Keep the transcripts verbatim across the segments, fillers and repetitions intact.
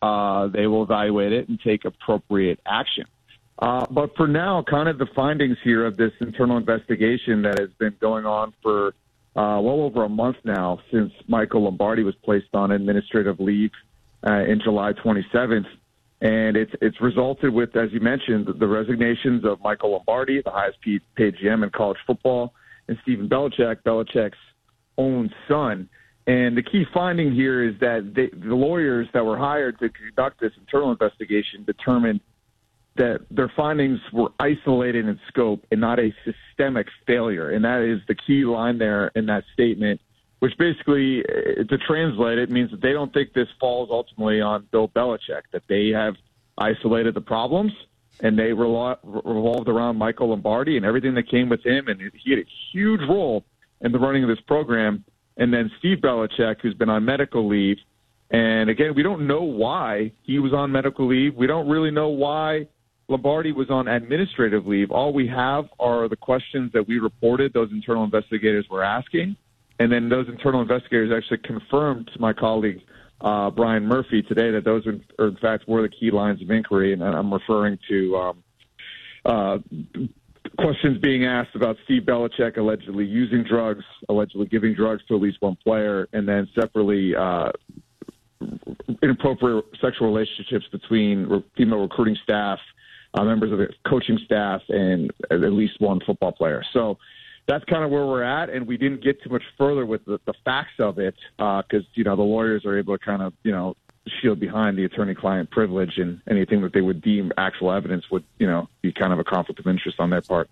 uh, they will evaluate it and take appropriate action. Uh, but for now, kind of the findings here of this internal investigation that has been going on for uh, well over a month now since Michael Lombardi was placed on administrative leave uh, in July twenty-seventh. And it's it's resulted with, as you mentioned, the resignations of Michael Lombardi, the highest paid G M in college football, and Stephen Belichick, Belichick's own son. And the key finding here is that they, the lawyers that were hired to conduct this internal investigation determined that their findings were isolated in scope and not a systemic failure. And that is the key line there in that statement, which basically, to translate it, means that they don't think this falls ultimately on Bill Belichick, that they have isolated the problems and they relo- revolved around Michael Lombardi and everything that came with him. And he had a huge role in the running of this program. And then Steve Belichick, who's been on medical leave. And again, we don't know why he was on medical leave. We don't really know why Lombardi was on administrative leave. All we have are the questions that we reported those internal investigators were asking. And then those internal investigators actually confirmed to my colleague, uh, Brian Murphy, today that those, in, or in fact, were the key lines of inquiry. And I'm referring to um, uh, questions being asked about Steve Belichick allegedly using drugs, allegedly giving drugs to at least one player, and then separately uh, inappropriate sexual relationships between female recruiting staff, uh, members of the coaching staff, and at least one football player. So that's kind of where we're at, and we didn't get too much further with the, the facts of it because, uh, you know, the lawyers are able to kind of, you know, shield behind the attorney-client privilege, and anything that they would deem actual evidence would, you know, be kind of a conflict of interest on their part.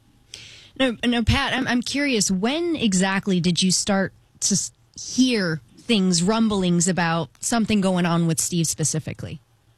No, no, Pat, I'm, I'm curious, when exactly did you start to hear things, rumblings about something going on with Steve specifically?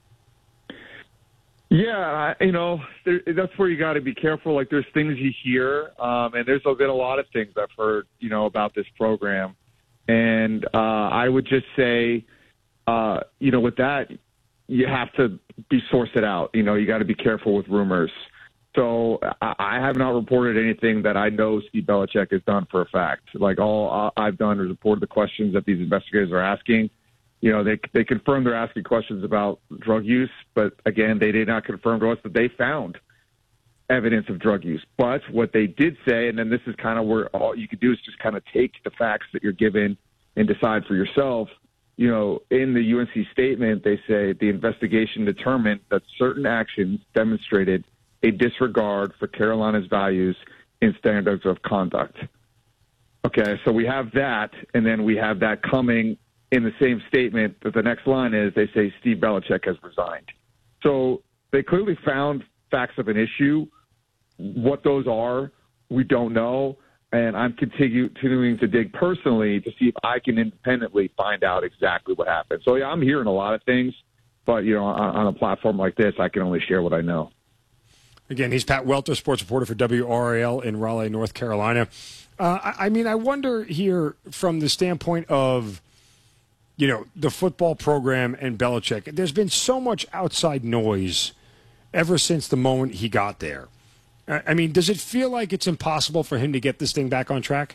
Yeah, you know, there, that's where you got to be careful. Like, there's things you hear, um, and there's been a lot of things I've heard, you know, about this program. And uh, I would just say, uh, you know, with that, you have to be sourced out. You know, you got to be careful with rumors. So I, I have not reported anything that I know Steve Belichick has done for a fact. Like, all I've done is reported the questions that these investigators are asking. You know, they they confirmed they're asking questions about drug use, but again, they did not confirm to us that they found evidence of drug use. But what they did say, and then this is kind of where all you can do is just kind of take the facts that you're given and decide for yourself. You know, in the U N C statement, they say the investigation determined that certain actions demonstrated a disregard for Carolina's values and standards of conduct. Okay, so we have that, and then we have that coming in the same statement. That the next line is they say Steve Belichick has resigned. So they clearly found facts of an issue. What those are, we don't know. And I'm continue, continuing to dig personally to see if I can independently find out exactly what happened. So, yeah, I'm hearing a lot of things, but, you know, on, on a platform like this, I can only share what I know. Again, he's Pat Welter, sports reporter for W R A L in Raleigh, North Carolina. Uh, I, I mean, I wonder here from the standpoint of, you know, the football program and Belichick, there's been so much outside noise ever since the moment he got there. I mean, does it feel like it's impossible for him to get this thing back on track?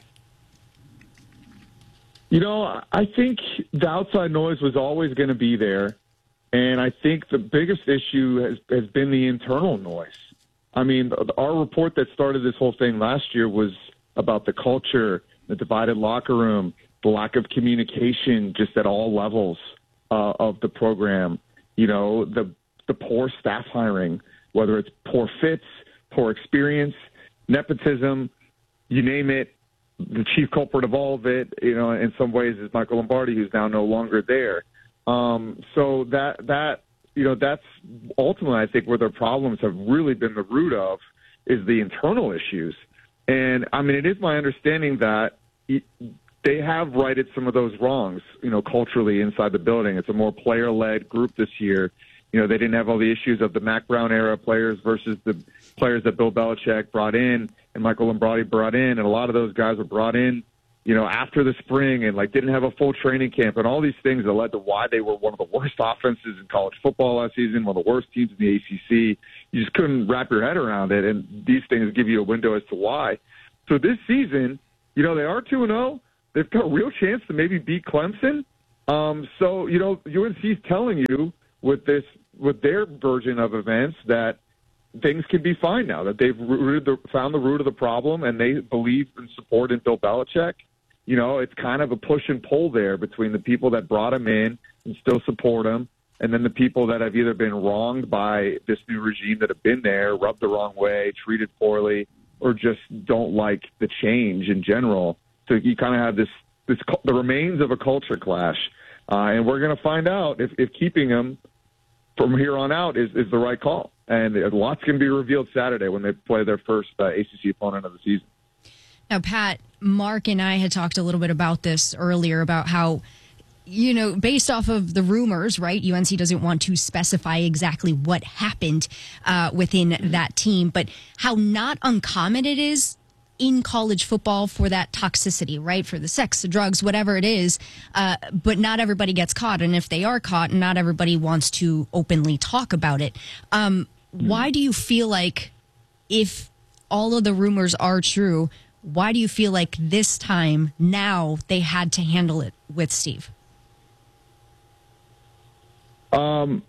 You know, I think the outside noise was always going to be there. And I think the biggest issue has, has been the internal noise. I mean, our report that started this whole thing last year was about the culture, the divided locker room, the lack of communication just at all levels uh, of the program, you know, the the poor staff hiring, whether it's poor fits, poor experience, nepotism, you name it. The chief culprit of all of it, you know, in some ways is Michael Lombardi, who's now no longer there. Um, so that, that, you know, that's ultimately, I think, where their problems have really been the root of is the internal issues. And, I mean, it is my understanding that they have righted some of those wrongs, you know, culturally inside the building. It's a more player-led group this year. You know, they didn't have all the issues of the Mac Brown era players versus the players that Bill Belichick brought in and Michael Lombardi brought in. And a lot of those guys were brought in, you know, after the spring and, like, didn't have a full training camp and all these things that led to why they were one of the worst offenses in college football last season, one of the worst teams in the A C C. You just couldn't wrap your head around it, and these things give you a window as to why. So this season, you know, they are two and oh. They've got a real chance to maybe beat Clemson. Um, so, you know, U N C's telling you with this, with their version of events, that things can be fine now, that they've rooted the, found the root of the problem, and they believe and support in Bill Belichick. You know, it's kind of a push and pull there between the people that brought him in and still support him, and then the people that have either been wronged by this new regime that have been there, rubbed the wrong way, treated poorly, or just don't like the change in general. So you kind of have this, this the remains of a culture clash. Uh, and we're going to find out if, if keeping him from here on out is, is the right call. And lots can be revealed Saturday when they play their first uh, A C C opponent of the season. Now, Pat, Mark and I had talked a little bit about this earlier, about how, you know, based off of the rumors, right, U N C doesn't want to specify exactly what happened uh, within that team, but how not uncommon it is in college football for that toxicity, right, for the sex, the drugs, whatever it is, uh, but not everybody gets caught. And if they are caught, not everybody wants to openly talk about it. Um, why do you feel like, if all of the rumors are true, why do you feel like this time, now, they had to handle it with Steve? Um,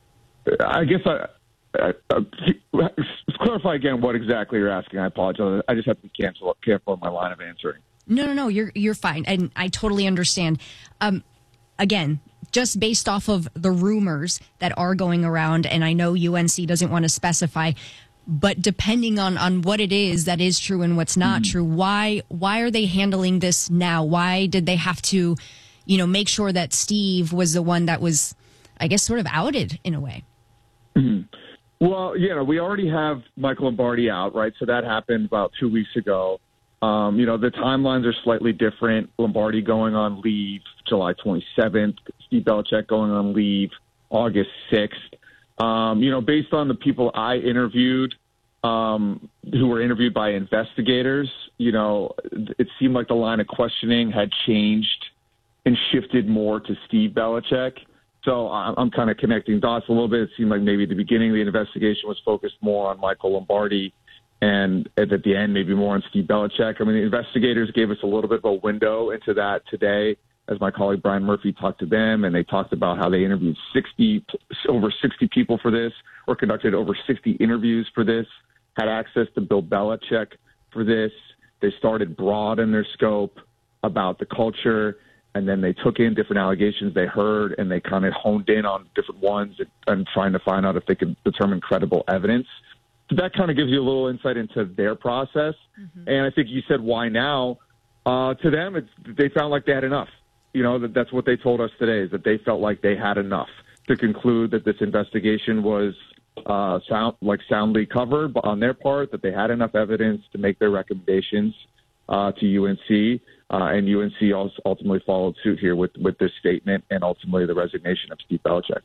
I guess I, I, I clarify again what exactly you're asking. I apologize. I just have to be cancel, careful in my line of answering. No, no, no. You're you're fine, and I totally understand. Um, again, just based off of the rumors that are going around, and I know U N C doesn't want to specify, but depending on, on what it is that is true and what's not mm-hmm. true, why why are they handling this now? Why did they have to, you know, make sure that Steve was the one that was, I guess, sort of outed in a way? Mm-hmm. Well, you know, we already have Michael Lombardi out, right? So that happened about two weeks ago. Um, you know, the timelines are slightly different. Lombardi going on leave July twenty-seventh, Steve Belichick going on leave August sixth. Um, you know, based on the people I interviewed, um, who were interviewed by investigators, you know, it seemed like the line of questioning had changed and shifted more to Steve Belichick. So I'm kind of connecting dots a little bit. It seemed like maybe at the beginning of the investigation was focused more on Michael Lombardi, and at the end maybe more on Steve Belichick. I mean, the investigators gave us a little bit of a window into that today, as my colleague Brian Murphy talked to them, and they talked about how they interviewed sixty, over sixty people for this, or conducted over sixty interviews for this, had access to Bill Belichick for this. They started broad in their scope about the culture, and then they took in different allegations they heard, and they kind of honed in on different ones and, and trying to find out if they could determine credible evidence. So that kind of gives you a little insight into their process. Mm-hmm. And I think you said, why now? Uh, to them, it's, they found like they had enough. You know, that that's what they told us today, is that they felt like they had enough to conclude that this investigation was uh, sound, like soundly covered on their part, that they had enough evidence to make their recommendations uh, to U N C. Uh, and U N C also ultimately followed suit here with, with this statement and ultimately the resignation of Steve Belichick.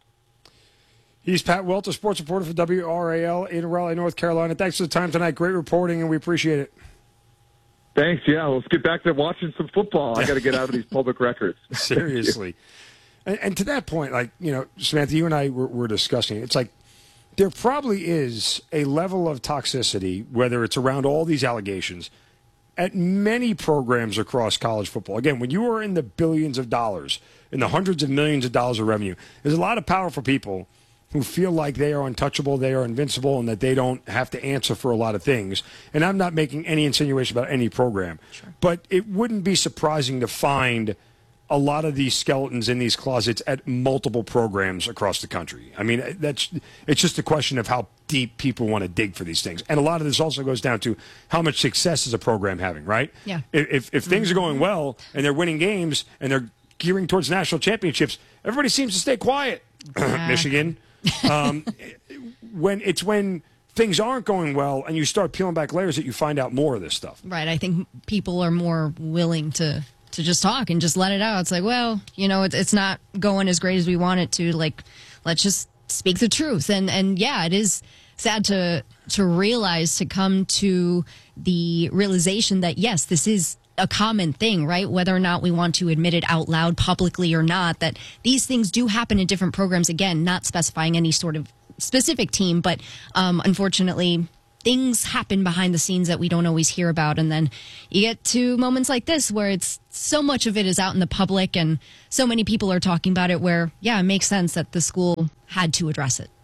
He's Pat Welter, sports reporter for W R A L in Raleigh, North Carolina. Thanks for the time tonight. Great reporting, and we appreciate it. Thanks. Yeah, let's get back to watching some football. I got to get out of these public records. Seriously. and, and to that point, like, you know, Samantha, you and I were, were discussing, it's like there probably is a level of toxicity, whether it's around all these allegations, at many programs across college football. Again, when you are in the billions of dollars, in the hundreds of millions of dollars of revenue, there's a lot of powerful people who feel like they are untouchable, they are invincible, and that they don't have to answer for a lot of things. And I'm not making any insinuation about any program. Sure. But it wouldn't be surprising to find a lot of these skeletons in these closets at multiple programs across the country. I mean, that's it's just a question of how deep people want to dig for these things. And a lot of this also goes down to how much success is a program having, right? Yeah. If, if, if things are going well and they're winning games and they're gearing towards national championships, everybody seems to stay quiet. Yeah. Michigan. um, when it's when things aren't going well and you start peeling back layers that you find out more of this stuff. Right. I think people are more willing to, to just talk and just let it out. It's like, well, you know, it's, it's not going as great as we want it to. Like, let's just speak the truth. And, and yeah, it is sad to, to realize, to come to the realization that, yes, this is a common thing, right? Whether or not we want to admit it out loud publicly or not, that these things do happen in different programs. Again, not specifying any sort of specific team, but um, unfortunately, things happen behind the scenes that we don't always hear about. And then you get to moments like this where it's so much of it is out in the public and so many people are talking about it, where, yeah, it makes sense that the school had to address it.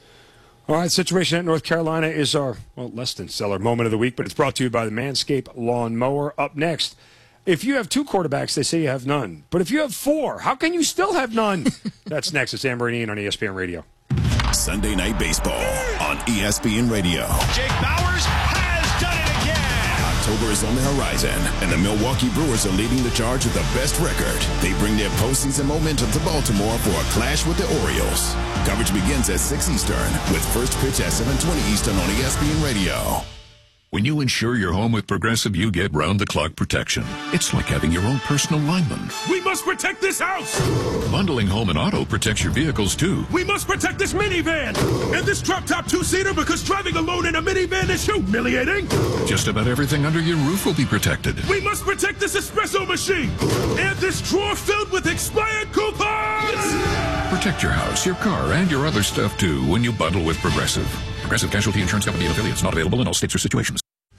All right, situation at North Carolina is our, well, less than stellar moment of the week, but it's brought to you by the Manscaped Lawn Mower. Up next, if you have two quarterbacks, they say you have none. But if you have four, how can you still have none? That's next. It's Amber and Ian on E S P N Radio. Sunday Night Baseball on E S P N Radio. Jake Bauers has done it again. October is on the horizon, and the Milwaukee Brewers are leading the charge with the best record. They bring their postseason momentum to Baltimore for a clash with the Orioles. Coverage begins at six Eastern with first pitch at seven twenty Eastern on E S P N Radio. When you insure your home with Progressive, you get round-the-clock protection. It's like having your own personal lineman. We must protect this house! Bundling home and auto protects your vehicles, too. We must protect this minivan! And this drop-top two-seater, because driving alone in a minivan is humiliating! Just about everything under your roof will be protected. We must protect this espresso machine! And this drawer filled with expired coupons! Protect your house, your car, and your other stuff, too, when you bundle with Progressive. Progressive Casualty Insurance Company and affiliates. Not available in all states or situations.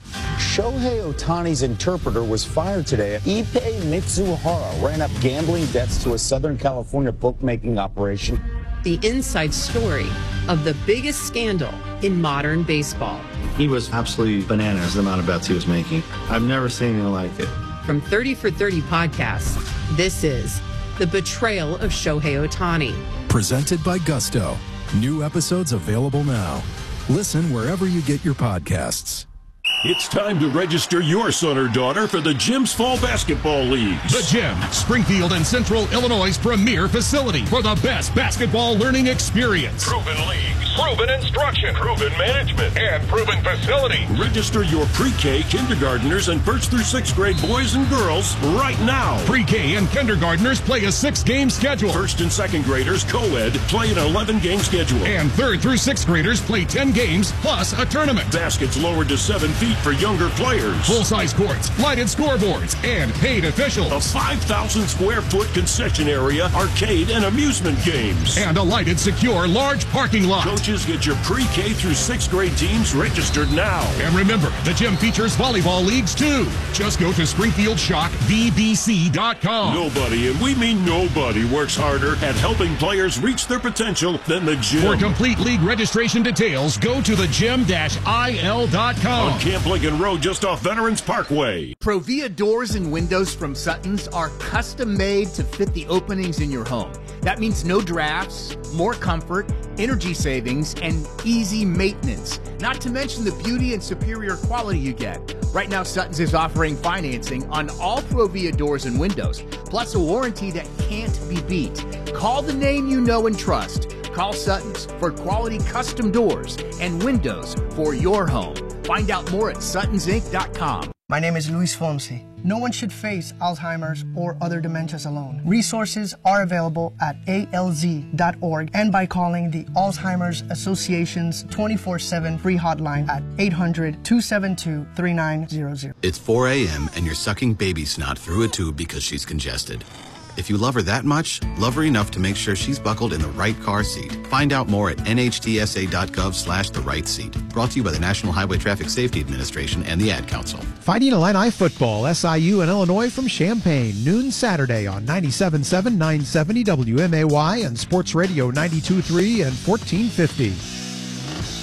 Shohei Ohtani's interpreter was fired today. Ippei Mitsuhara ran up gambling debts to a Southern California bookmaking operation. The inside story of the biggest scandal in modern baseball. He was absolutely bananas, the amount of bets he was making. I've never seen anything like it. From thirty for thirty podcasts, this is The Betrayal of Shohei Ohtani. Presented by Gusto. New episodes available now. Listen wherever you get your podcasts. It's time to register your son or daughter for the Gym's Fall Basketball Leagues. The Gym, Springfield and Central Illinois' premier facility for the best basketball learning experience. Proven leagues, proven instruction, proven management, and proven facility. Register your pre-K, kindergartners, and first through sixth grade boys and girls right now. Pre-K and kindergartners play a six-game schedule. First and second graders, co-ed, play an eleven-game schedule. And third through sixth graders play ten games plus a tournament. Baskets lowered to seven feet for younger players. Full-size courts, lighted scoreboards, and paid officials. A five thousand square foot concession area, arcade, and amusement games. And a lighted, secure, large parking lot. Coaches, get your pre-K through sixth grade teams registered now. And remember, the gym features volleyball leagues, too. Just go to Springfield Shock V B C dot com. Nobody, and we mean nobody, works harder at helping players reach their potential than the gym. For complete league registration details, go to the gym dash I L dot com. On Camp Lincoln Road, just off Veterans Parkway. Provia doors and windows from Sutton's are custom made to fit the openings in your home. That means no drafts, more comfort, energy savings, and easy maintenance. Not to mention the beauty and superior quality you get. Right now, Sutton's is offering financing on all Provia doors and windows, plus a warranty that can't be beat. Call the name you know and trust. Call Sutton's for quality custom doors and windows for your home. Find out more at suttons inc dot com. My name is Luis Fonsi. No one should face Alzheimer's or other dementias alone. Resources are available at A L Z dot org and by calling the Alzheimer's Association's twenty-four seven free hotline at eight hundred, two seven two, three nine zero zero. It's four a.m. and you're sucking baby snot through a tube because she's congested. If you love her that much, love her enough to make sure she's buckled in the right car seat. Find out more at N H T S A dot gov slash the right seat. Brought to you by the National Highway Traffic Safety Administration and the Ad Council. Fighting Illini football, S I U and Illinois from Champaign, noon Saturday on ninety-seven point seven, nine seventy W M A Y and Sports Radio ninety-two point three and fourteen fifty.